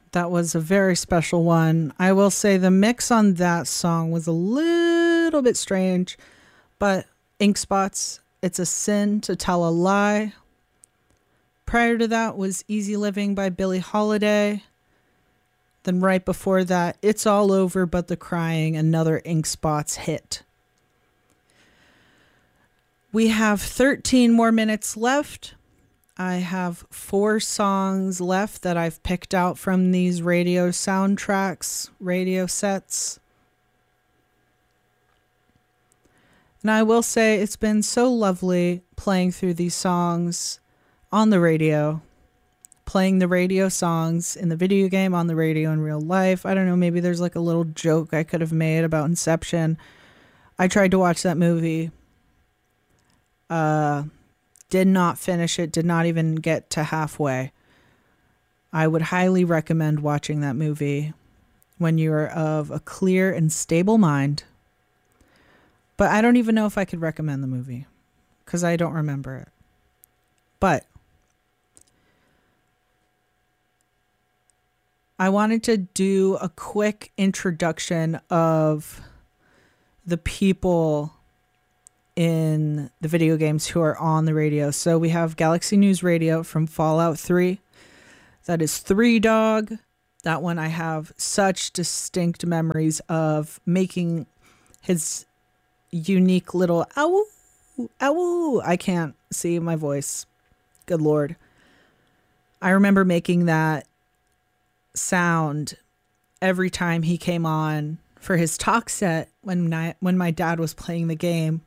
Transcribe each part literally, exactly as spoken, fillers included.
That was a very special one. I will say the mix on that song was a little bit strange, but Ink Spots, It's a Sin to Tell a Lie. Prior to that was Easy Living by Billie Holiday. Then right before that, It's All Over But the Crying, another Ink Spots hit. We have thirteen more minutes left. I have four songs left that I've picked out from these radio soundtracks, radio sets. And I will say it's been so lovely playing through these songs on the radio, playing the radio songs in the video game, on the radio in real life. I don't know, maybe there's like a little joke I could have made about Inception. I tried to watch that movie. Uh... Did not finish it, did not even get to halfway. I would highly recommend watching that movie when you're of a clear and stable mind. But I don't even know if I could recommend the movie because I don't remember it. But I wanted to do a quick introduction of the people in the video games who are on the radio. So we have Galaxy News Radio from Fallout three. That is Three Dog. That one I have such distinct memories of making his unique little ow, ow. I can't see my voice. Good Lord. I remember making that sound every time he came on for his talk set when I, when my dad was playing the game.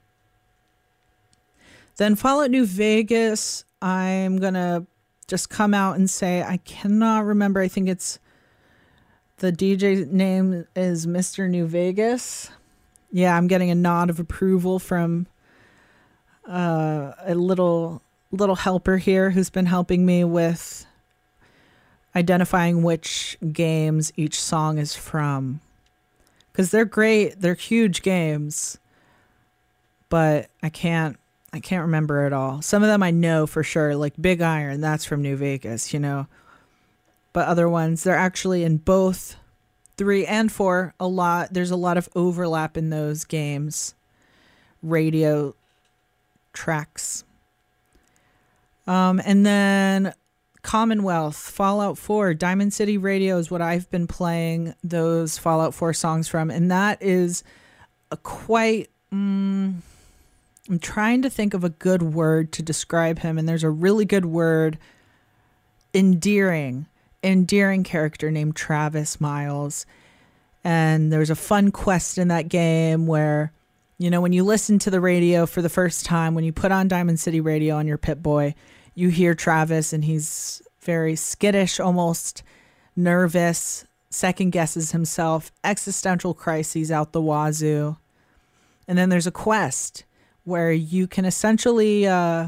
Then Fallout New Vegas, I'm going to just come out and say I cannot remember. I think it's the D J name is Mister New Vegas. Yeah, I'm getting a nod of approval from uh, a little little helper here who's been helping me with identifying which games each song is from. Because they're great. They're huge games. But I can't. I can't remember it all. Some of them I know for sure, like Big Iron, that's from New Vegas, you know. But other ones, they're actually in both three and four a lot. There's a lot of overlap in those games. Radio tracks. Um, and then Commonwealth, Fallout four, Diamond City Radio is what I've been playing those Fallout four songs from. And that is a quite... Mm, I'm trying to think of a good word to describe him, and there's a really good word, endearing, endearing character named Travis Miles. And there's a fun quest in that game where, you know, when you listen to the radio for the first time, when you put on Diamond City Radio on your Pip-Boy, you hear Travis, and he's very skittish, almost nervous, second guesses himself, existential crises out the wazoo. And then there's a quest where you can essentially, uh,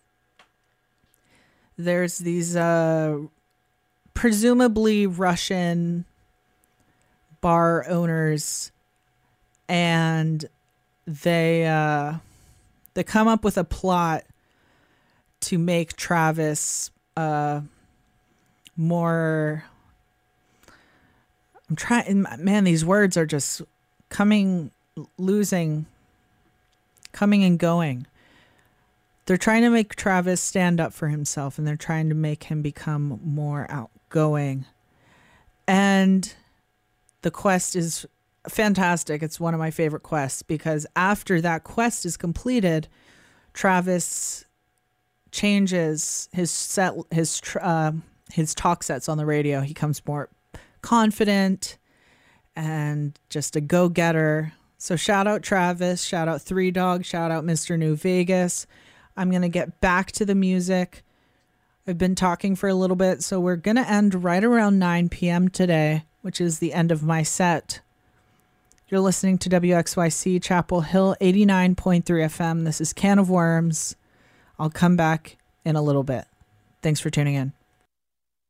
there's these uh, presumably Russian bar owners, and they uh, they come up with a plot to make Travis uh, more. I'm trying, man, these words are just coming, losing. Coming and going. They're trying to make Travis stand up for himself, and they're trying to make him become more outgoing. And the quest is fantastic. It's one of my favorite quests because after that quest is completed, Travis changes his set, his uh, his talk sets on the radio. He becomes more confident and just a go-getter. So shout out Travis, shout out Three Dog, shout out Mister New Vegas. I'm going to get back to the music. I've been talking for a little bit, so we're going to end right around nine p.m. today, which is the end of my set. You're listening to W X Y C Chapel Hill eighty-nine point three F M. This is Can of Worms. I'll come back in a little bit. Thanks for tuning in.